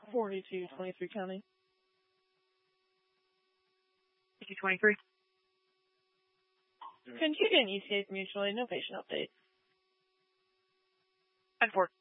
4223 County. 5223. Contusion, ECA's mutual aid, no patient update. 10-4.